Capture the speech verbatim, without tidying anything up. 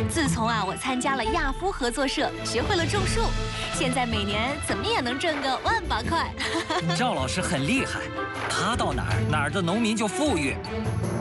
自从啊我参加了亚夫合作社，学会了种树，现在每年怎么也能挣个万把块。 赵老师很厉害，他到哪儿哪儿的农民就富裕。